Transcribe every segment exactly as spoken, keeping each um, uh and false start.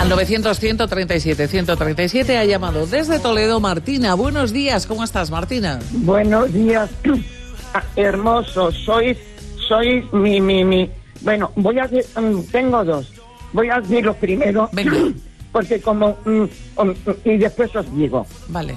Al novecientos, ciento treinta y siete, ciento treinta y siete ha llamado desde Toledo Martina. Buenos días, ¿cómo estás, Martina? Buenos días, hermoso. Sois, sois mi, mi, mi. Bueno, voy a decir, um, tengo dos. Voy a decir lo primero. Venga. Porque como, um, um, y después os digo. Vale.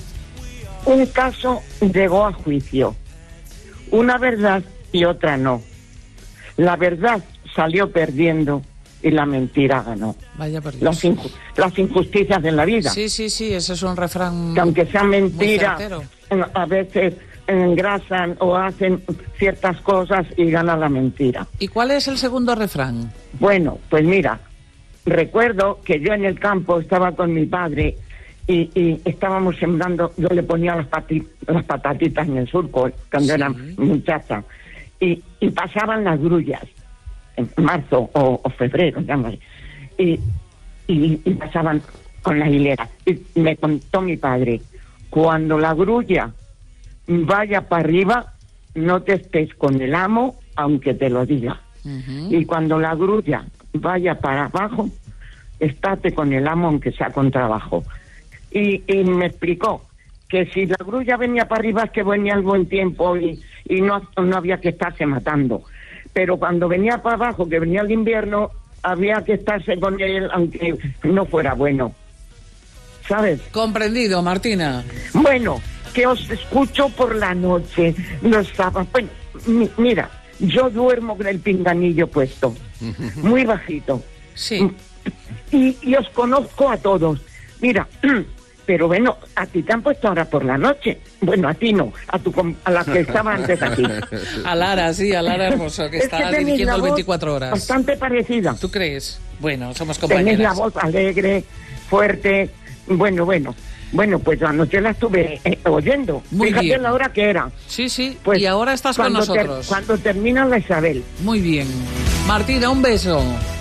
Un caso llegó a juicio. Una verdad y otra no. La verdad salió perdiendo y la mentira ganó. Vaya por Dios. Las, inju- las injusticias de la vida. Sí, sí, sí, eso es un refrán. Que aunque sea mentira, muy certero. a veces engrasan o hacen ciertas cosas y gana la mentira. ¿Y cuál es el segundo refrán? Bueno, pues mira, recuerdo que yo en el campo estaba con mi padre y, y estábamos sembrando, yo le ponía las, pati- las patatitas en el surco cuando Sí. era muchacha, y, y pasaban las grullas en marzo o, o febrero, llámale, y, y, y pasaban con la hilera. Y me contó mi padre, cuando la grulla vaya para arriba, no te estés con el amo, aunque te lo diga. Uh-huh. Y cuando la grulla vaya para abajo, estate con el amo, aunque sea con trabajo. Y, y me explicó que si la grulla venía para arriba es que venía el buen tiempo y, y no, no había que estarse matando. Pero cuando venía para abajo, que venía el invierno, había que estarse con él, aunque no fuera bueno. ¿Sabes? Comprendido, Martina. Bueno, que os escucho por la noche, los sábados. Bueno, mi- mira, yo duermo con el pinganillo puesto, muy bajito. Sí. Y, y os conozco a todos. Mira, pero bueno, a ti te han puesto ahora por la noche. Bueno, a ti no, a tu com- a la que estaba antes aquí. A Lara, sí, a Lara Hermoso, que Es está que tenéis dirigiendo la el voz veinticuatro horas. bastante parecida. ¿Tú crees? Bueno, somos Tenéis la compañeras. voz alegre, fuerte. Bueno, bueno. Bueno, pues anoche la estuve eh, oyendo. Muy Fíjate bien. la hora que era. Sí, sí, Pues y ahora estás con cuando ter- nosotros. cuando termina la Isabel. Muy bien. Martina, un beso.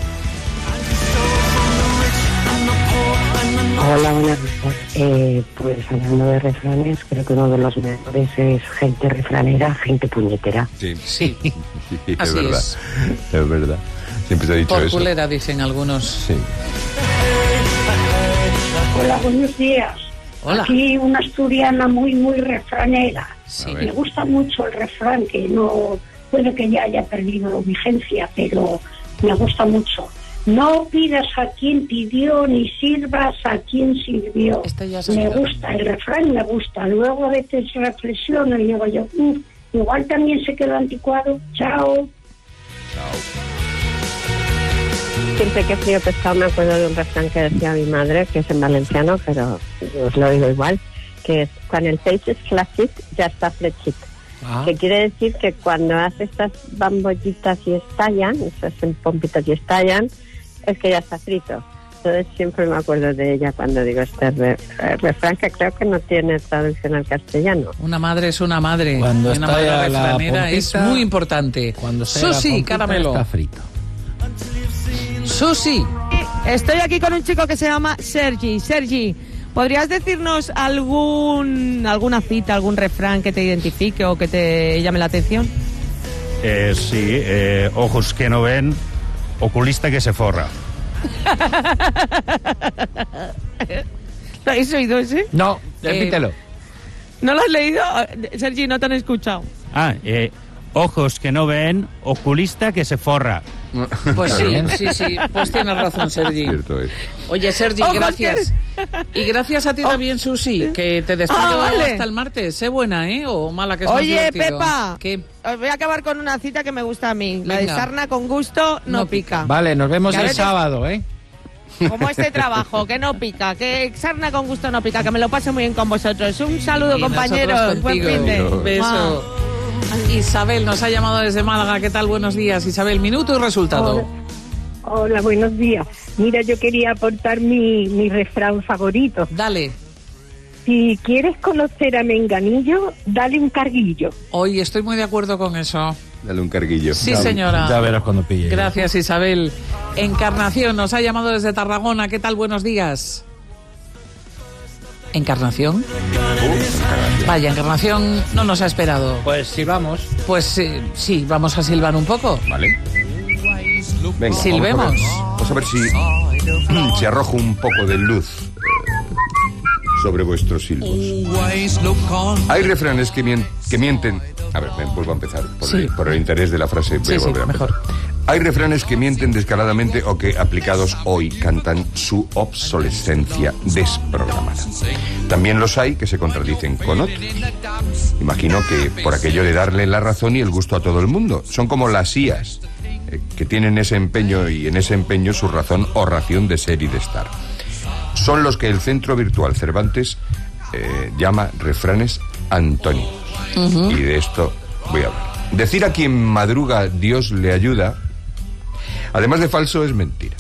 Hola, buenas noches. Eh, pues hablando de refranes, creo que uno de los mejores es gente refranera, gente puñetera. Sí, Sí, sí, es así verdad. es. Es verdad. Siempre se ha dicho Por eso. culera, dicen algunos. Sí. Hola, buenos días. Hola. Aquí una asturiana muy, muy refranera. Sí. A ver. Me gusta mucho el refrán, que no puede que ya haya perdido vigencia, pero me gusta mucho. No pidas a quien pidió, ni sirvas a quien sirvió. Este ya se Me olvidó. gusta, el refrán me gusta. Luego a veces reflexiono y digo yo, "Mm, igual también se quedó anticuado. Chao. Siempre que frío pescado me acuerdo de un refrán que decía mi madre, que es en valenciano, pero os lo digo igual, que es, cuando el peix es flacit, ya está flechit. Ah, Que quiere decir que cuando hace estas bambollitas y estallan, esas pompitas y estallan, es que ya está frito. Entonces siempre me acuerdo de ella cuando digo este re- eh, refrán, que creo que no tiene traducción al castellano. una madre es una madre. Cuando una está madre ya la refranera es pompita, muy importante. Cuando sea la Susi, pompita, caramelo. está frito. Susi, Estoy aquí con un chico que se llama Sergi. Sergi, ¿podrías decirnos algún alguna cita, algún refrán que te identifique o que te llame la atención? Eh, sí, eh, ojos que no ven, oculista que se forra. ¿Lo habéis oído ese? No, repítelo. ¿No lo has leído? Sergi, no te han escuchado. Ah, eh, ojos que no ven, oculista que se forra. pues sí, Bien. sí, sí, pues tienes razón, Sergi. Cierto es. Oye, Sergi, Ojos gracias. Y gracias a ti también, Susi, que te despido Ah, vale. hasta el martes. Sé buena, ¿eh? O mala, que es más Oye, divertido. Pepa, ¿Qué? os voy a acabar con una cita que me gusta a mí. La de Venga. sarna con gusto no, No pica. Vale, nos vemos Que a el veces- sábado, ¿eh? Como este trabajo, que no pica, que sarna con gusto no pica, que me lo pase muy bien con vosotros. Un saludo, Y compañeros. nosotros Buen contigo. fin de. Un Beso. Isabel nos ha llamado desde Málaga. ¿Qué tal? Buenos días, Isabel. Minuto y resultado. Hola. Hola, buenos días. Mira, yo quería aportar mi, mi refrán favorito. Dale. Si quieres conocer a Menganillo, dale un carguillo. Hoy estoy muy de acuerdo con eso. Dale un carguillo. Sí, Ya- señora. Ya verás cuando pille. Gracias, Isabel. Encarnación nos ha llamado desde Tarragona. ¿Qué tal? Buenos días. ¿Encarnación? Vaya, Encarnación no nos ha esperado. Pues sí, vamos. Pues eh, sí, vamos a silbar un poco. Vale. Venga, Silbemos. Vamos a ver, vamos a ver si, si arrojo un poco de luz eh, sobre vuestros silbos. Hay refranes que, mien- que mienten... A ver, me vuelvo a empezar. Por, Sí. el, por el interés de la frase, voy Sí, a sí, volver a empezar. mejor. Hay refranes que mienten descaradamente o que, aplicados hoy, cantan su obsolescencia desprogramada. También los hay que se contradicen con otros. Imagino que por aquello de darle la razón y el gusto a todo el mundo. Son como las I As, eh, que tienen ese empeño y en ese empeño su razón o ración de ser y de estar. Son los que el Centro Virtual Cervantes eh, llama refranes antónimos. Uh-huh. Y de esto voy a hablar. Decir a quien madruga Dios le ayuda, además de falso, es mentira.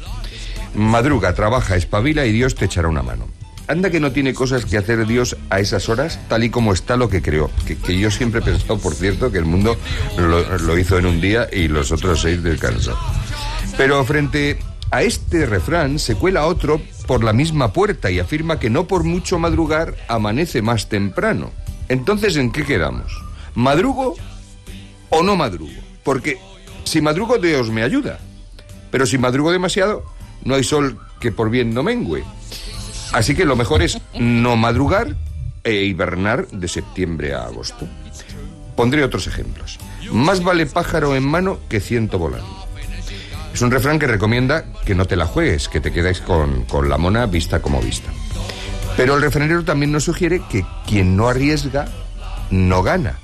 Madruga, trabaja, espabila y Dios te echará una mano. Anda que no tiene cosas que hacer Dios a esas horas, tal y como está lo que creó. Que, que yo siempre he pensado, por cierto, que el mundo lo, lo hizo en un día y los otros seis descansó. Pero frente a este refrán se cuela otro por la misma puerta y afirma que no por mucho madrugar amanece más temprano. Entonces, ¿en qué quedamos? ¿Madrugo o no madrugo? Porque si madrugo, Dios me ayuda. Pero si madrugo demasiado, no hay sol que por bien no mengüe. Así que lo mejor es no madrugar e hibernar de septiembre a agosto. Pondré otros ejemplos. Más vale pájaro en mano que ciento volando. Es un refrán que recomienda que no te la juegues, que te quedes con, con la mona vista como vista. Pero el refranero también nos sugiere que quien no arriesga, no gana.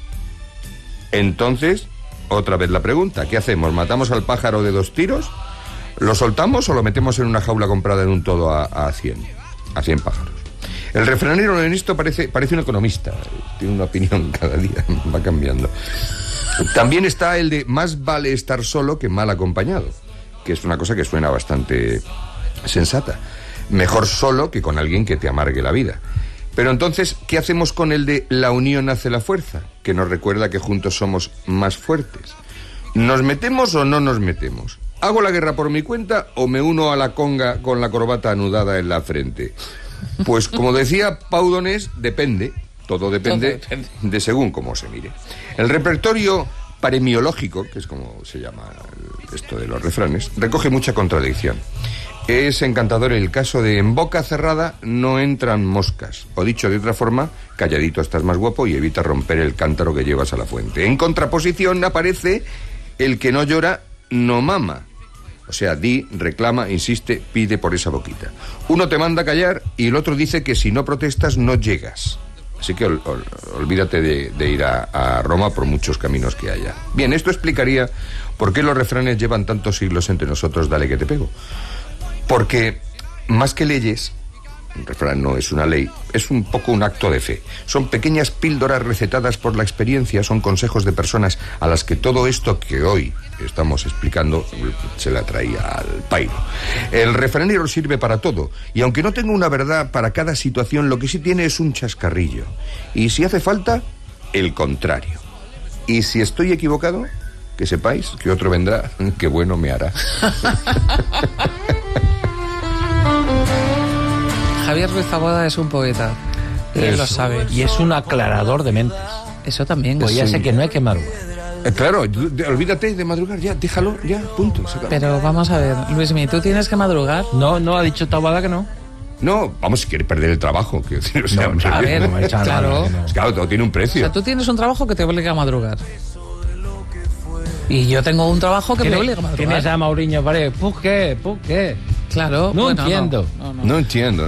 Entonces, otra vez la pregunta, ¿qué hacemos? ¿Matamos al pájaro de dos tiros? ¿Lo soltamos o lo metemos en una jaula comprada en un todo a, a cien? A cien pájaros. El refranero en esto parece, parece un economista. Tiene una opinión cada día, va cambiando. También está el de más vale estar solo que mal acompañado, que es una cosa que suena bastante sensata. Mejor solo que con alguien que te amargue la vida. Pero entonces, ¿qué hacemos con el de la unión hace la fuerza? Que nos recuerda que juntos somos más fuertes. ¿Nos metemos o no nos metemos? ¿Hago la guerra por mi cuenta o me uno a la conga con la corbata anudada en la frente? Pues como decía Pau Donés, depende. Todo depende, Todo depende de según cómo se mire. El repertorio paremiológico, que es como se llama esto de los refranes, recoge mucha contradicción. Es encantador el caso de en boca cerrada no entran moscas. O dicho de otra forma, calladito estás más guapo y evita romper el cántaro que llevas a la fuente. En contraposición aparece el que no llora, no mama. O sea, di, reclama, insiste, pide por esa boquita. Uno te manda a callar y el otro dice que si no protestas no llegas. Así que ol, ol, olvídate de, de ir a, a Roma por muchos caminos que haya. Bien, esto explicaría por qué los refranes llevan tantos siglos entre nosotros, dale que te pego. Porque, más que leyes, un refrán no es una ley, es un poco un acto de fe. Son pequeñas píldoras recetadas por la experiencia, son consejos de personas a las que todo esto que hoy estamos explicando se la traía al pairo. El refranero sirve para todo, y aunque no tenga una verdad para cada situación, lo que sí tiene es un chascarrillo. Y si hace falta, el contrario. Y si estoy equivocado, que sepáis que otro vendrá, que bueno me hará. Javier Ruiz Taboada es un poeta. Y él lo sabe. Y es un aclarador de mentes. Eso también. Pues es ya un... sé que no hay que madrugar. Eh, claro, de, olvídate de madrugar, ya, déjalo, ya, punto. Pero vamos a ver, Luismi, ¿tú tienes que madrugar? No, no, ha dicho Taboada que no. No, vamos, si quiere perder el trabajo. Que, o sea, no, a ver, no, claro. No. Es claro, todo tiene un precio. O sea, tú tienes un trabajo que te obliga a madrugar. Y yo tengo un trabajo que me obliga a madrugar. Tienes a Mauriño Paredes. ¿Por qué? ¿Por qué? Claro. No bueno, entiendo. No, no, no. No entiendo.